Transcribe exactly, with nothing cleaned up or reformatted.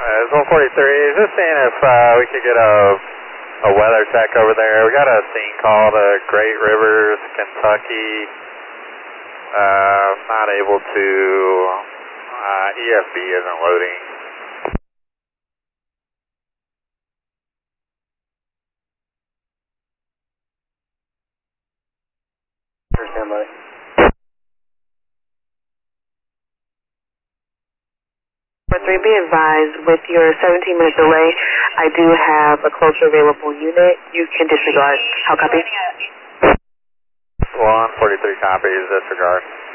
Uh, it's one forty-three. Just seeing if uh, we could get a, a weather check over there. We got a scene called uh, Great Rivers, Kentucky. Uh, not able to. Uh, E F B isn't loading. Stand by. three, be advised, with your seventeen minute delay, I do have a closer available unit. You can disregard. How copy? one forty-three copies, disregard.